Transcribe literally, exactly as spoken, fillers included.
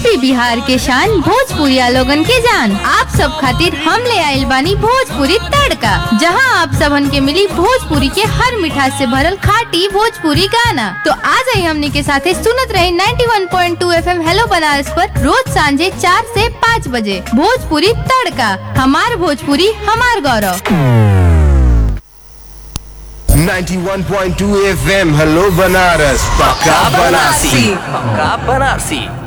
UP Bihar के शान भोजपुरिया लोगन के जान। आप सब खातिर हम ले आइल बानी भोजपुरी तड़का, जहां आप सबन के मिली भोजपुरी के हर मिठास से भरल खाटी भोजपुरी गाना। तो आ जाए हमने के साथे सुनत रहे इक्यानवे पॉइंट दो एफ एम हेलो बनारस पर रोज सांझे चार से पाँच बजे। भोजपुरी तड़का, हमार भोजपुरी हमार गौरव। इक्यानवे पॉइंट दो एफ एम हेलो बनारस, पक्का बनारसी, पक्का बनारसी।